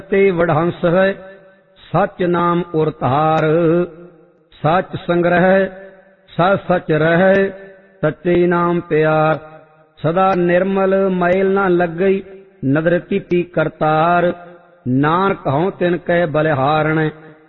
ਤੇ ਵਡਹੰਸ ਹੈ, ਸਚ ਨਾਮ ਉਰ ਧਾਰ। ਸਚ ਸੰਗ੍ਰਹਿ ਸਚ ਸਚ ਰਹਿ, ਸੱਚੇ ਨਾਮ ਪਿਆਰ। ਸਦਾ ਨਿਰਮਲ ਮੈਲ ਨਾ ਲੱਗਈ, ਨਦਰ ਕੀਤੀ ਕਰਤਾਰ। ਨਾਨਕ ਹਉ ਤਿਨ ਕੈ ਬਲਿਹਾਰਣ,